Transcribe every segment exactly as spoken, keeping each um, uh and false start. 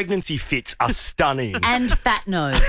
pregnancy fits are stunning. And fat nose.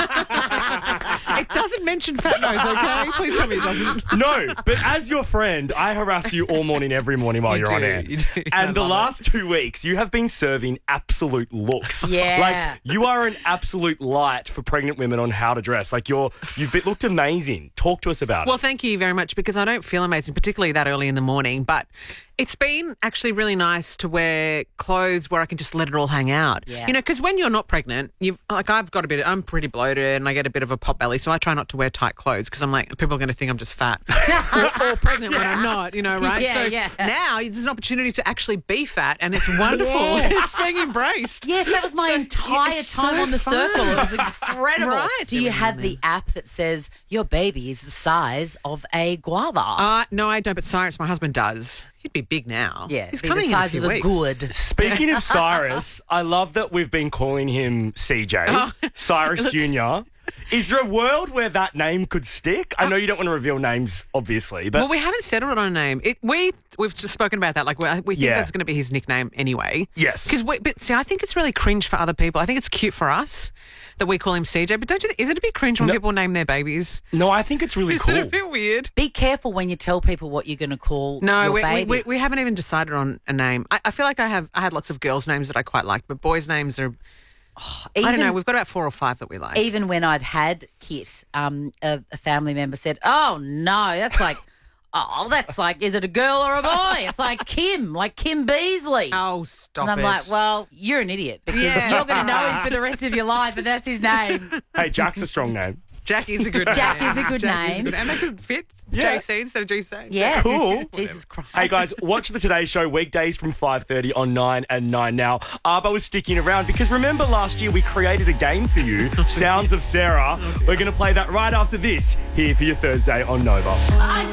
It doesn't mention fat nose, okay? Please tell me it doesn't. No, but as your friend, I harass you all morning, every morning while You you're do, on air. you do. I And the love last two weeks, you have been serving absolute looks. Yeah. Like, you are an absolute light for pregnant women on how to dress. Like, you're, you've been, looked amazing. Talk to us about Well, it. thank you very much, because I don't feel amazing, particularly that early in the morning. But it's been actually really nice to wear clothes where I can just let it all hang out. Yeah. You know, because when you're not pregnant, you've like I've got a bit. I'm pretty bloated and I get a bit of a pot belly, so I try not to wear tight clothes because I'm like people are going to think I'm just fat or, or pregnant when I'm not. You know, right? Yeah, so yeah. now there's an opportunity to actually be fat, and it's wonderful. Yes. It's being embraced. Yes, that was my entire it's time so on the fun. circle. It was incredible. Right. Do you Every have now the and app that says your baby is the size of a guava? Uh, no, I don't. But Cyrus, my husband, does. He'd be big now. yeah, he's be coming the size in a of few a weeks. good. Speaking of Cyrus, I love that we've been calling him C J, Oh. Cyrus Junior Is there a world where that name could stick? I know you don't want to reveal names, obviously, but Well, we haven't settled on a name. It, we we've just spoken about that. Like we, we think Yeah. that's going to be his nickname anyway. Yes. Because but see, I think it's really cringe for other people. I think it's cute for us that we call him C J. But don't you? Think, is it a bit cringe when No. people name their babies? no, I think it's really Is it a cool. bit weird? Be careful when you tell people what you're going to call No, your we, we, baby. we, we haven't even decided on a name. I, I feel like I have. I had lots of girls' names that I quite liked, but boys' names are. even, I don't know. We've got about four or five that we like. even when I'd had Kit, um, a, a family member said, "Oh no, that's like, oh, that's like, is it a girl or a boy? It's like Kim, like Kim Beasley." Oh, stop and I'm it! like, well, you're an idiot because Yeah. you're going to know him for the rest of your life, and that's his name. Hey, Jack's a strong name. Jack is a good name. Jack is a good Jack is name. good- and they could fit Yeah. J C instead of G C. Yeah, Cool. Jesus Christ. Hey guys, watch the Today Show weekdays from five thirty on nine and nine now. Arbo was sticking around because remember last year we created a game for you, Sounds of Sarah. We're going to play that right after this here for your Thursday on Nova. I